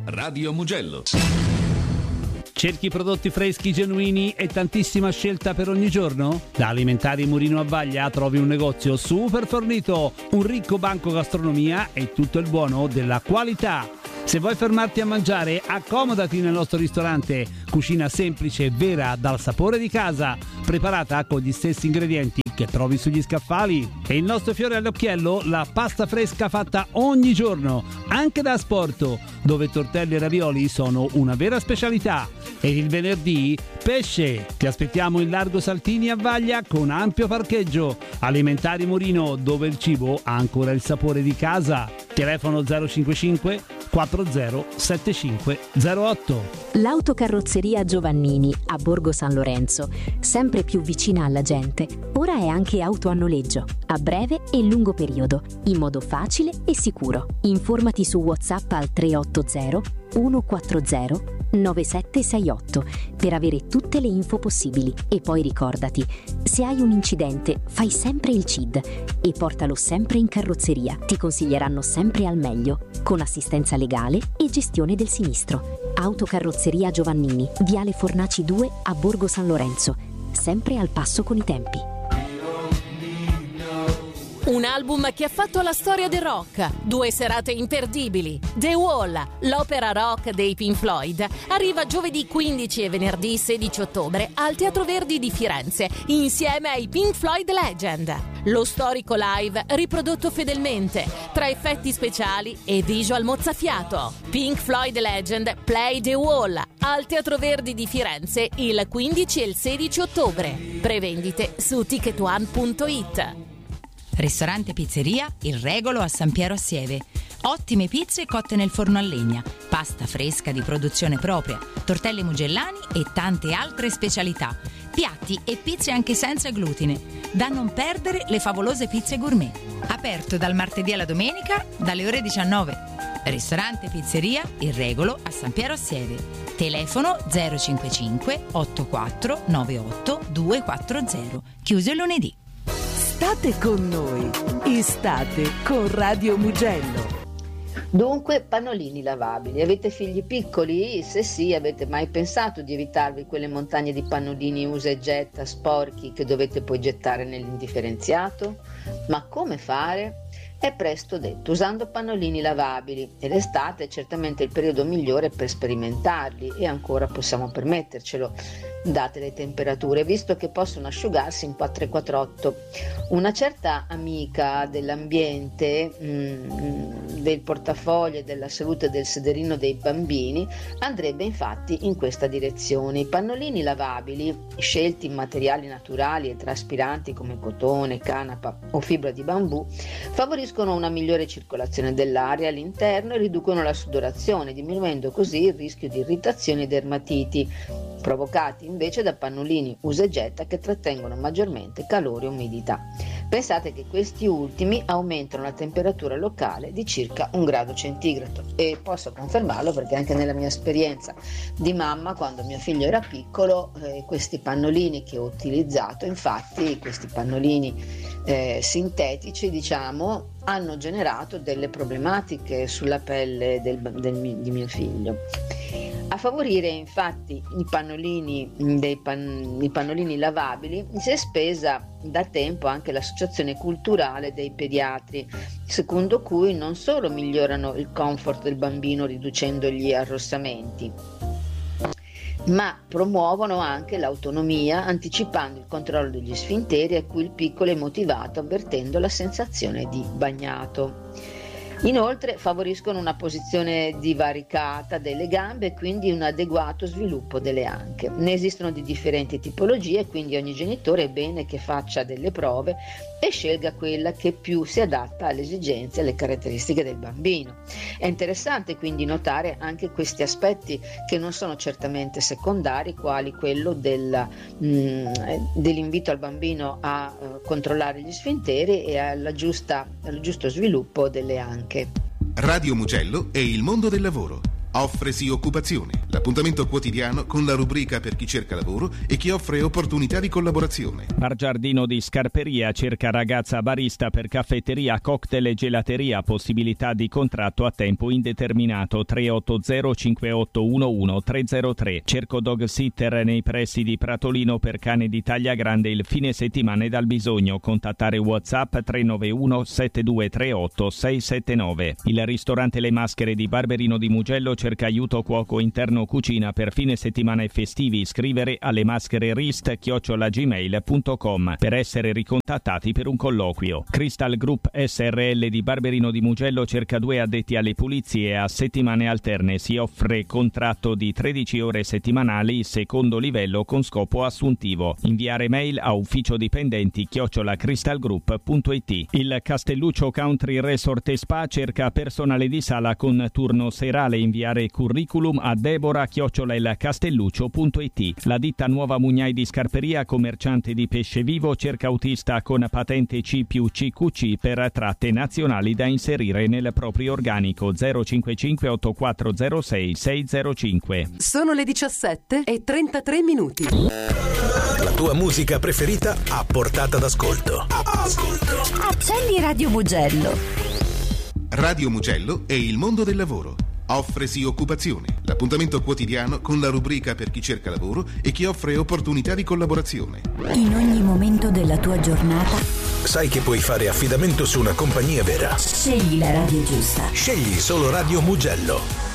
Radio Mugello. Cerchi prodotti freschi, genuini e tantissima scelta per ogni giorno? Da Alimentari Murino a Vaglia trovi un negozio super fornito, un ricco banco gastronomia e tutto il buono della qualità. Se vuoi fermarti a mangiare, accomodati nel nostro ristorante. Cucina semplice e vera, dal sapore di casa, preparata con gli stessi ingredienti che trovi sugli scaffali. E il nostro fiore all'occhiello, la pasta fresca fatta ogni giorno, anche da asporto, dove tortelli e ravioli sono una vera specialità. E il venerdì, pesce. Ti aspettiamo in Largo Saltini a Vaglia con ampio parcheggio. Alimentari Murino, dove il cibo ha ancora il sapore di casa. Telefono 055 40 7508. L'autocarrozzeria Giovannini a Borgo San Lorenzo, sempre più vicina alla gente, ora è anche auto a noleggio, a breve e lungo periodo, in modo facile e sicuro. Informati su WhatsApp al 380 140 9768 per avere tutte le info possibili. E poi ricordati, se hai un incidente fai sempre il CID e portalo sempre in carrozzeria. Ti consiglieranno sempre al meglio, con assistenza legale e gestione del sinistro. Autocarrozzeria Giovannini, Viale Fornaci 2 a Borgo San Lorenzo, sempre al passo con i tempi. Un album che ha fatto la storia del rock, 2 serate imperdibili. The Wall, l'opera rock dei Pink Floyd, arriva giovedì 15 e venerdì 16 ottobre al Teatro Verdi di Firenze, insieme ai Pink Floyd Legend. Lo storico live riprodotto fedelmente, tra effetti speciali e visual mozzafiato. Pink Floyd Legend Play The Wall, al Teatro Verdi di Firenze il 15 e il 16 ottobre. Prevendite su ticketone.it. Ristorante Pizzeria Il Regolo a San Piero a Sieve. Ottime pizze cotte nel forno a legna, pasta fresca di produzione propria, tortelli mugellani e tante altre specialità. Piatti e pizze anche senza glutine. Da non perdere le favolose pizze gourmet. Aperto dal martedì alla domenica dalle ore 19. Ristorante Pizzeria Il Regolo a San Piero a Sieve. Telefono 055 84 98 240. Chiuso il lunedì. State con noi, estate con Radio Mugello. Dunque, pannolini lavabili. Avete figli piccoli? Se sì, avete mai pensato di evitarvi quelle montagne di pannolini usa e getta sporchi che dovete poi gettare nell'indifferenziato? Ma come fare? È presto detto, usando pannolini lavabili, e l'estate è certamente il periodo migliore per sperimentarli, e ancora possiamo permettercelo date le temperature, visto che possono asciugarsi in 448. Una certa amica dell'ambiente, del portafoglio e della salute del sederino dei bambini andrebbe infatti in questa direzione. I pannolini lavabili, scelti in materiali naturali e traspiranti come cotone, canapa o fibra di bambù, favoriscono una migliore circolazione dell'aria all'interno e riducono la sudorazione, diminuendo così il rischio di irritazioni ed dermatiti, provocati invece da pannolini usa e getta che trattengono maggiormente calore e umidità. Pensate che questi ultimi aumentano la temperatura locale di circa 1 grado centigrado, e posso confermarlo perché anche nella mia esperienza di mamma, quando mio figlio era piccolo, questi pannolini che ho utilizzato, infatti questi pannolini sintetici, diciamo, hanno generato delle problematiche sulla pelle di mio figlio. A favorire infatti i pannolini lavabili si è spesa da tempo anche l'Associazione Culturale dei Pediatri, secondo cui non solo migliorano il comfort del bambino riducendo gli arrossamenti, ma promuovono anche l'autonomia, anticipando il controllo degli sfinteri a cui il piccolo è motivato, avvertendo la sensazione di bagnato. Inoltre favoriscono una posizione divaricata delle gambe e quindi un adeguato sviluppo delle anche. Ne esistono di differenti tipologie, quindi ogni genitore è bene che faccia delle prove e scelga quella che più si adatta alle esigenze e alle caratteristiche del bambino. È interessante quindi notare anche questi aspetti che non sono certamente secondari, quali quello dell'invito al bambino a controllare gli sfinteri e al giusto sviluppo delle anche. Radio Mugello e il mondo del lavoro. Offresi occupazione. l'appuntamento quotidiano con la rubrica per chi cerca lavoro e chi offre opportunità di collaborazione. Bar Giardino di Scarperia cerca ragazza barista per caffetteria, cocktail e gelateria, possibilità di contratto a tempo indeterminato. 380 5811 303. Cerco dog sitter nei pressi di Pratolino per cane di taglia grande il fine settimana e dal bisogno. Contattare WhatsApp 391 7238 679. Il ristorante Le Maschere di Barberino di Mugello cerca aiuto cuoco interno cucina per fine settimana e festivi. Scrivere alle maschererist@gmail.com per essere ricontattati per un colloquio. Crystal Group SRL di Barberino di Mugello cerca 2 addetti alle pulizie a settimane alterne. Si offre contratto di 13 ore settimanali, secondo livello con scopo assuntivo. Inviare mail a ufficiodipendenti@crystalgroup.it. Il Castelluccio Country Resort e Spa cerca personale di sala con turno serale. Inviare curriculum a debora@ilcastelluccio.it. La ditta Nuova Mugnai di Scarperia, commerciante di pesce vivo, cerca autista con patente C+CQC per tratte nazionali da inserire nel proprio organico. 055 8406 605. Sono le 17:33 minuti. La tua musica preferita a portata d'ascolto. Accendi Radio Mugello. Radio Mugello è il mondo del lavoro. Offresi occupazione, l'appuntamento quotidiano con la rubrica per chi cerca lavoro e chi offre opportunità di collaborazione. In ogni momento della tua giornata sai che puoi fare affidamento su una compagnia vera. Scegli la radio giusta. Scegli solo Radio Mugello.